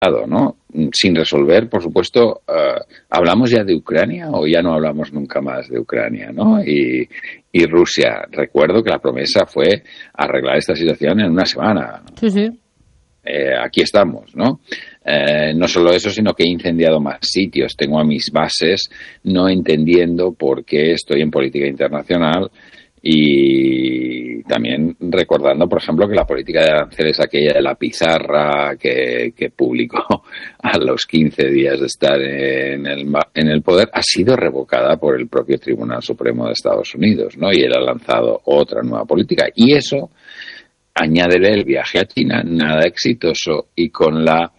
¿no? Sin resolver, por supuesto. ¿Hablamos ya de Ucrania o ya no hablamos nunca más de Ucrania, ¿no? Y Rusia. Recuerdo que la promesa fue arreglar esta situación en una semana. Sí, sí. Aquí estamos, ¿no? No solo eso, sino que he incendiado más sitios. Tengo a mis bases no entendiendo por qué estoy en política internacional. Y también recordando, por ejemplo, que la política de aranceles, aquella de la pizarra que publicó a los 15 días de estar en el poder, ha sido revocada por el propio Tribunal Supremo de Estados Unidos, ¿no? Y él ha lanzado otra nueva política. Y eso, añádele el viaje a China, nada exitoso, y con la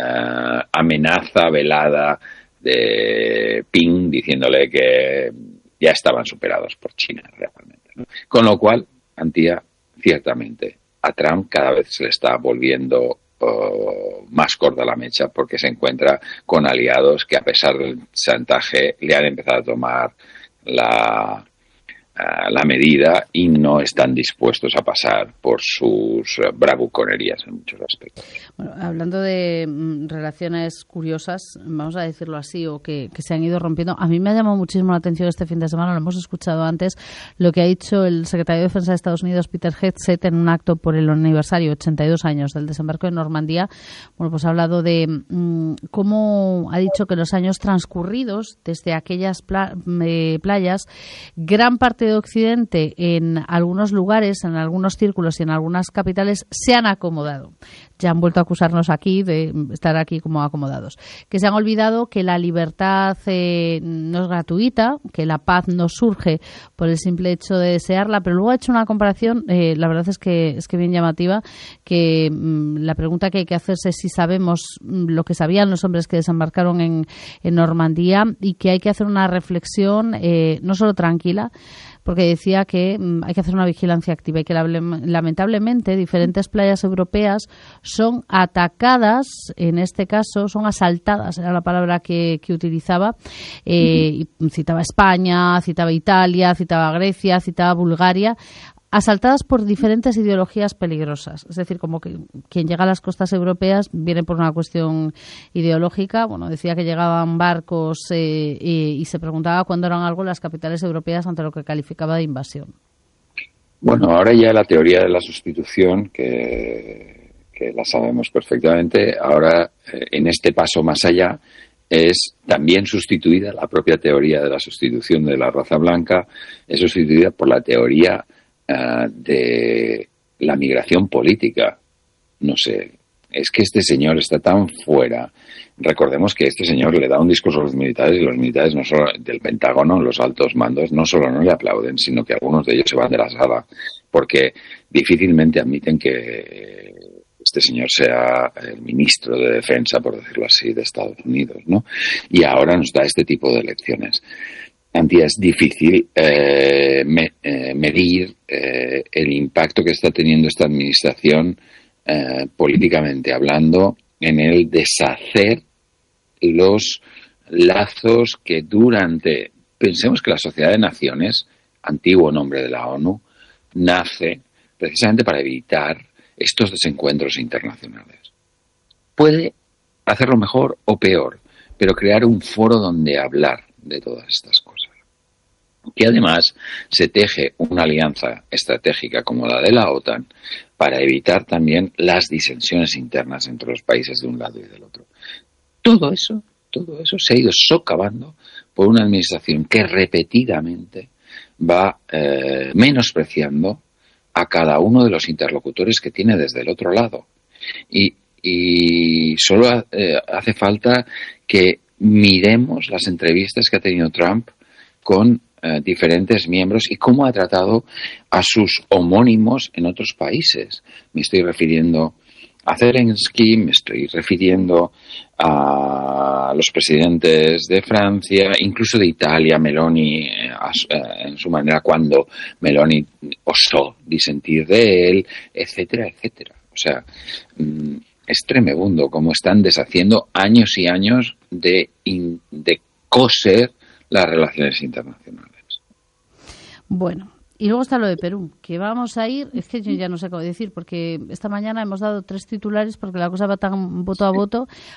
amenaza velada de Ping diciéndole que ya estaban superados por China realmente. Con lo cual, Antía, ciertamente, a Trump cada vez se le está volviendo más corta la mecha porque se encuentra con aliados que, a pesar del chantaje, le han empezado a tomar la medida y no están dispuestos a pasar por sus bravuconerías en muchos aspectos. Bueno, hablando de relaciones curiosas, vamos a decirlo así, o que se han ido rompiendo, a mí me ha llamado muchísimo la atención este fin de semana, lo hemos escuchado antes, lo que ha dicho el secretario de Defensa de Estados Unidos, Peter Hegseth, en un acto por el aniversario, 82 años del desembarco de Normandía. Bueno, pues ha hablado de cómo ha dicho que los años transcurridos desde aquellas playas, gran parte de Occidente, en algunos lugares, en algunos círculos y en algunas capitales, se han acomodado. Ya han vuelto a acusarnos aquí de estar aquí como acomodados. Que se han olvidado que la libertad no es gratuita, que la paz no surge por el simple hecho de desearla, pero luego ha hecho una comparación, la verdad es que bien llamativa, que la pregunta que hay que hacerse es si sabemos lo que sabían los hombres que desembarcaron en Normandía, y que hay que hacer una reflexión no solo tranquila, porque decía que hay que hacer una vigilancia activa y que lamentablemente diferentes playas europeas son atacadas, en este caso son asaltadas, era la palabra que utilizaba, y citaba España, citaba Italia, citaba Grecia, citaba Bulgaria, asaltadas por diferentes ideologías peligrosas. Es decir, como que quien llega a las costas europeas viene por una cuestión ideológica. Bueno, decía que llegaban barcos y se preguntaba cuándo eran algo las capitales europeas ante lo que calificaba de invasión. Bueno, ahora ya la teoría de la sustitución, que la sabemos perfectamente, ahora en este paso más allá es también sustituida la propia teoría de la sustitución de la raza blanca, es sustituida por la teoría de la migración política. No sé, es que este señor está tan fuera. Recordemos que este señor le da un discurso a los militares y los militares, no solo del Pentágono, los altos mandos, no solo no le aplauden, sino que algunos de ellos se van de la sala porque difícilmente admiten que este señor sea el ministro de Defensa, por decirlo así, de Estados Unidos, ¿no? Y ahora nos da este tipo de lecciones. Antía, es difícil medir el impacto que está teniendo esta administración políticamente hablando en el deshacer los lazos que pensemos que la Sociedad de Naciones, antiguo nombre de la ONU, nace precisamente para evitar estos desencuentros internacionales. Puede hacerlo mejor o peor, pero crear un foro donde hablar de todas estas cosas. Y además se teje una alianza estratégica como la de la OTAN para evitar también las disensiones internas entre los países de un lado y del otro. Todo eso se ha ido socavando por una administración que repetidamente va menospreciando a cada uno de los interlocutores que tiene desde el otro lado. Y solo hace falta que miremos las entrevistas que ha tenido Trump con diferentes miembros y cómo ha tratado a sus homónimos en otros países. Me estoy refiriendo a Zelensky, me estoy refiriendo a los presidentes de Francia, incluso de Italia, Meloni, en su manera cuando Meloni osó disentir de él, etcétera, etcétera. O sea, es tremendo cómo están deshaciendo años y años de coser las relaciones internacionales. Bueno, Y luego está lo de Perú, que vamos a ir, es que yo ya no sé cómo decir, porque esta mañana hemos dado 3 titulares porque la cosa va tan voto a voto.